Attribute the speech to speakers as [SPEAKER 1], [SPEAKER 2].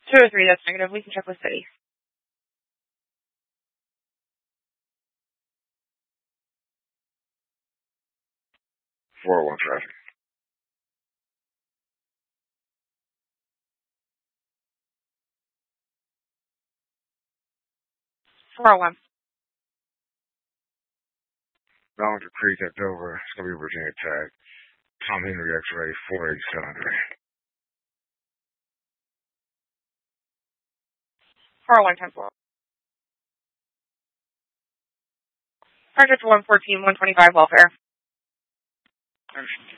[SPEAKER 1] 203, that's negative. We can check with city.
[SPEAKER 2] 401 traffic.
[SPEAKER 1] 401.
[SPEAKER 2] Ballinger Creek at Dover. It's going to be a Virginia tag. Tom Henry X-ray 487.
[SPEAKER 1] 401 10-4. Target to 114, 125 welfare.